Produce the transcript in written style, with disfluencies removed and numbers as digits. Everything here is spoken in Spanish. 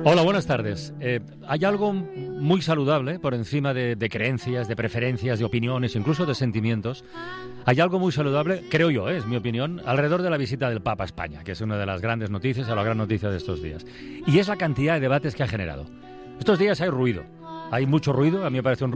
Hola, buenas tardes. Hay algo muy saludable por encima de creencias, de preferencias, de opiniones, incluso de sentimientos. Hay algo muy saludable, creo yo, es mi opinión, alrededor de la visita del Papa a España, que es una de las grandes noticias, o la gran noticia de estos días. Y es la cantidad de debates que ha generado. Estos días hay ruido, hay mucho ruido, a mí me parece un